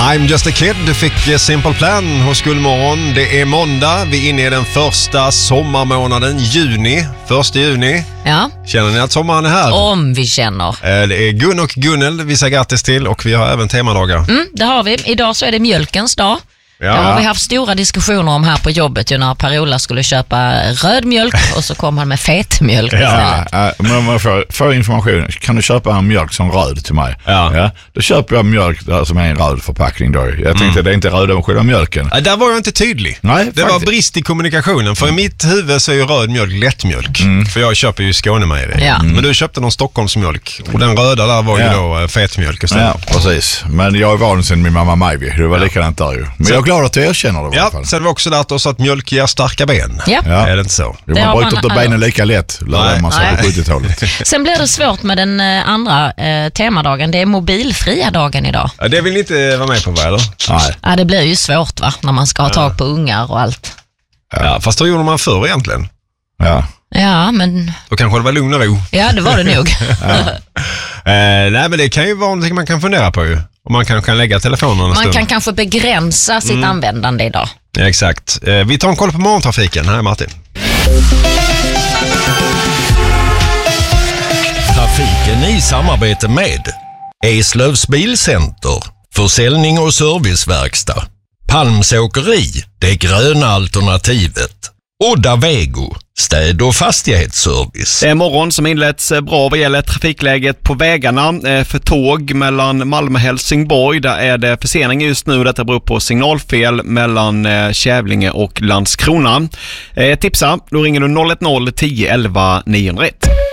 I'm just a kid fick Simple Plan hos Guldmorgon. Det är måndag, vi är inne i den första sommarmånaden, juni. 1 juni. Ja. Känner ni att sommaren är här? Om vi känner. Det är Gun och Gunnel vi säger grattis till och vi har även temadagar. Det har vi. Idag så är det mjölkens dag. Ja. Det har vi haft stora diskussioner om här på jobbet när Per-Ola skulle köpa röd mjölk och så kom han med fetmjölk istället. Men man får information. Kan du köpa en mjölk som röd till mig? Ja. Då köper jag mjölk som är en röd förpackning då. Jag tänkte det är inte röd om själva mjölken. Där var jag inte tydlig. Nej, det var brist i kommunikationen. För i mitt huvud så är ju röd mjölk lättmjölk. För jag köper ju Skånemejeri. Ja. Men du köpte någon Stockholmsmjölk. Och den röda där var ju då fetmjölk istället. Ja, precis. Men jag är van sen min mamma Majvi. Det var likadant där ju. Men jag är glad att du erkänner det i alla fall. Sen har vi också lärt oss att mjölk ger starka ben. Ja. Är det inte så? Jo, man bryter inte benen lika lätt. Lärde man sig på 70-talet. Sen blir det svårt med den andra temadagen. Det är mobilfria dagen idag. Ja, det vill ni inte vara med på, va, eller? Nej. Ja, det blir ju svårt va, när man ska ha tag på ungar och allt. Ja, fast då gjorde man förr egentligen. Ja, men... Då kanske det var lugn och ro. Ja, det var det nog. Nej, men det kan ju vara någonting man kan fundera på ju. Och man kan lägga telefonen en stund. Man kan kanske begränsa sitt användande idag. Ja, exakt. Vi tar en koll på morgontrafiken. Här är Martin. Trafiken i samarbete med Eslövs Bilcenter, försäljning och serviceverkstad, Palmsåkeri, det gröna alternativet, Odda Vego, städ- och fastighetsservice. Det är morgon som inletts bra vad gäller trafikläget på vägarna. För tåg mellan Malmö och Helsingborg, där är det försening just nu. Detta beror på signalfel mellan Kävlinge och Landskrona. Tipsa, då ringer du 010 11 901.